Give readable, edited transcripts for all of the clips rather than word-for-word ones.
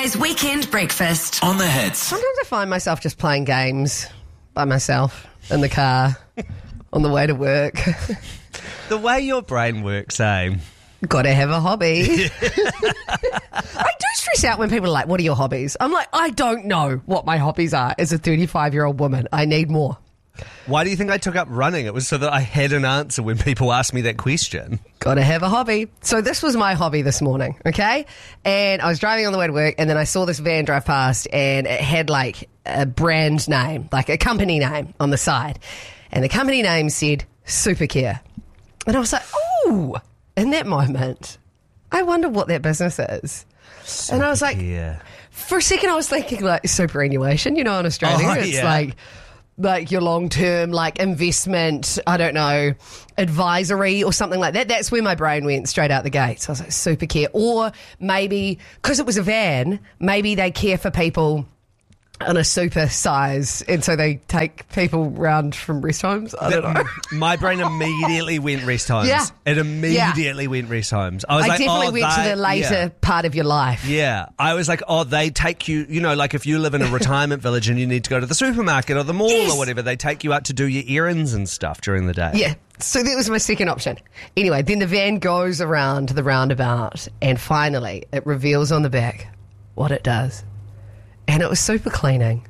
Guy's Weekend Breakfast. On the Hits. Sometimes I find myself just playing games by myself in the car on the way to work. The way your brain works, Gotta have a hobby. I do stress out when people are like, what are your hobbies? I'm like, I don't know what my hobbies are as a 35-year-old woman. I need more. Why do you think I took up running? It was so that I had an answer when people asked me that question. Gotta have a hobby. So this was my hobby this morning, okay? And I was driving on the way to work, and then I saw this van drive past, and it had like a brand name, like a company name on the side. And the company name said Supercare. And I was like, ooh, in that moment, I wonder what that business is. Supercare. And I was like, for a second I was thinking like superannuation, in Australia. It's like your long-term like investment, I don't know, advisory or something like that. That's where my brain went straight out the gate. So I was like, Supercare. Or maybe, because it was a van, maybe they care for people in a super size, and so they take people round from rest homes. I don't know. My brain immediately went rest homes. Yeah. It immediately went rest homes. I was like, definitely went to the later part of your life. Yeah. I was like, they take you, like if you live in a retirement village and you need to go to the supermarket or the mall or whatever, they take you out to do your errands and stuff during the day. Yeah. So that was my second option. Anyway, then the van goes around the roundabout, and finally it reveals on the back what it does. And it was super cleaning,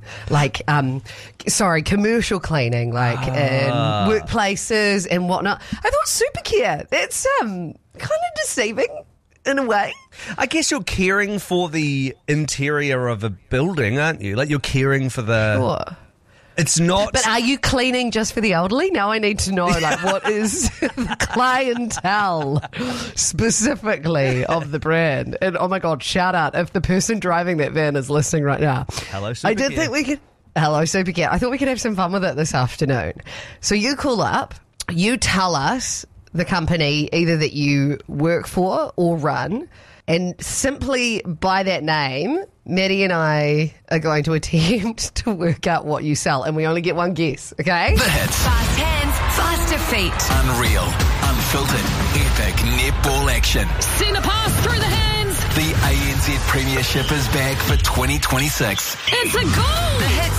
commercial cleaning, like in workplaces and whatnot. I thought Supercare, that's kind of deceiving in a way. I guess you're caring for the interior of a building, aren't you? Like you're caring for the... Sure. It's not... But are you cleaning just for the elderly? Now I need to know, what is the clientele specifically of the brand? And, oh, my God, shout out if the person driving that van is listening right now. Hello, Supercare. I did think we could... Hello, Supercare. I thought we could have some fun with it this afternoon. So you call up, you tell us the company either that you work for or run, and simply by that name... Maddie and I are going to attempt to work out what you sell, and we only get one guess, okay? The Hits. Fast hands, faster feet. Unreal, unfiltered, epic netball action. Send a pass through the hands. The ANZ Premiership is back for 2026. It's a goal. The Hits